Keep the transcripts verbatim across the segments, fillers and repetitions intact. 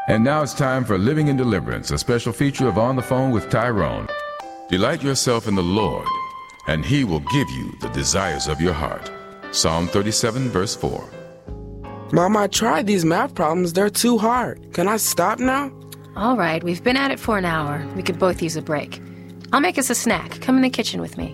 And now it's time for Living in Deliverance, a special feature of On the Phone with Tyrone. Delight yourself in the Lord, and He will give you the desires of your heart. Psalm thirty-seven, verse four. Mom, I tried these math problems. They're too hard. Can I stop now? All right, we've been at it for an hour. We could both use a break. I'll make us a snack. Come in the kitchen with me.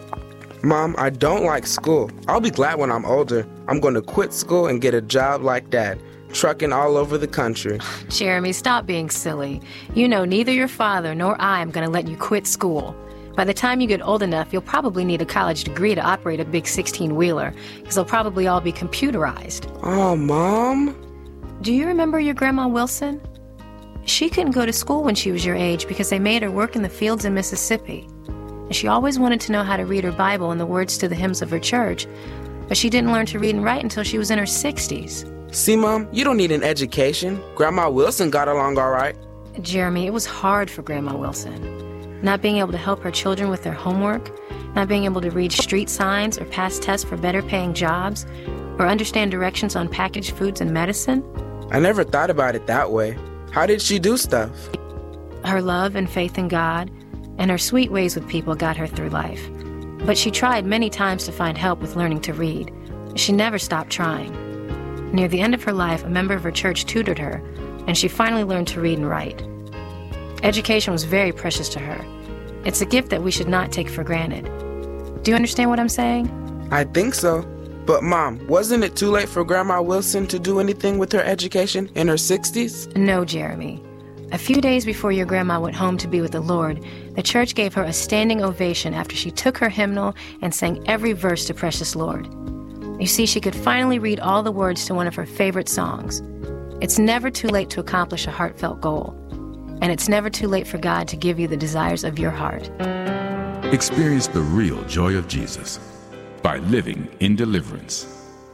Mom, I don't like school. I'll be glad when I'm older. I'm going to quit school and get a job like Dad, trucking all over the country. Jeremy, stop being silly. You know neither your father nor I am going to let you quit school. By the time you get old enough, you'll probably need a college degree to operate a big sixteen-wheeler, because they'll probably all be computerized. Oh, Mom? Do you remember your Grandma Wilson? She couldn't go to school when she was your age because they made her work in the fields in Mississippi. And she always wanted to know how to read her Bible and the words to the hymns of her church, but she didn't learn to read and write until she was in her sixties. See, Mom, you don't need an education. Grandma Wilson got along all right. Jeremy, it was hard for Grandma Wilson. Not being able to help her children with their homework, not being able to read street signs or pass tests for better-paying jobs, or understand directions on packaged foods and medicine. I never thought about it that way. How did she do stuff? Her love and faith in God and her sweet ways with people got her through life. But she tried many times to find help with learning to read. She never stopped trying. Near the end of her life, a member of her church tutored her, and she finally learned to read and write. Education was very precious to her. It's a gift that we should not take for granted. Do you understand what I'm saying? I think so. But, Mom, wasn't it too late for Grandma Wilson to do anything with her education in her sixties? No, Jeremy. A few days before your grandma went home to be with the Lord, the church gave her a standing ovation after she took her hymnal and sang every verse to Precious Lord. You see, she could finally read all the words to one of her favorite songs. It's never too late to accomplish a heartfelt goal. And it's never too late for God to give you the desires of your heart. Experience the real joy of Jesus by living in deliverance.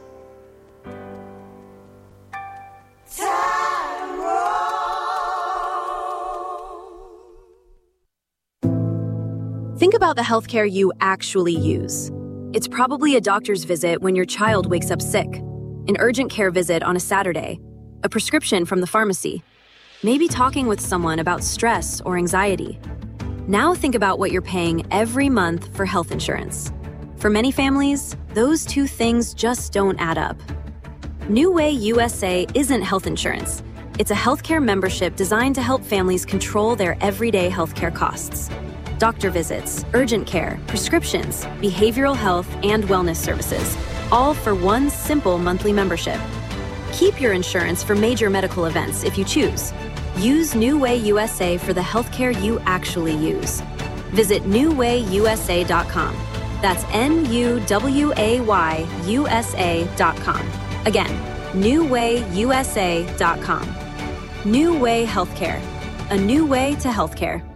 Think about the healthcare you actually use. It's probably a doctor's visit when your child wakes up sick, an urgent care visit on a Saturday, a prescription from the pharmacy, maybe talking with someone about stress or anxiety. Now think about what you're paying every month for health insurance. For many families, those two things just don't add up. New Way U S A isn't health insurance. It's a healthcare membership designed to help families control their everyday healthcare costs. Doctor visits, urgent care, prescriptions, behavioral health, and wellness services, all for one simple monthly membership. Keep your insurance for major medical events if you choose. Use New Way U S A for the healthcare you actually use. Visit new way u s a dot com. That's N U W A Y U S A dot com. Again, new way u s a dot com. New Way Healthcare. A new way to healthcare.